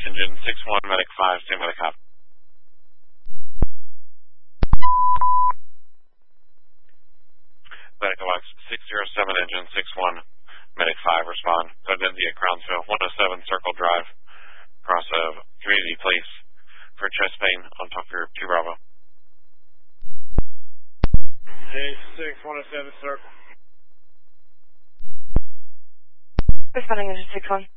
engine 6-1, medic 5, stand by the cop. Medical box 607, engine 6-1, medic 5, respond. Identity at Crownsville, 107 Circle Drive, across of Community Place, for chest pain on top of your 2 Bravo. J6, 107 Circle. Responding engine 6-1.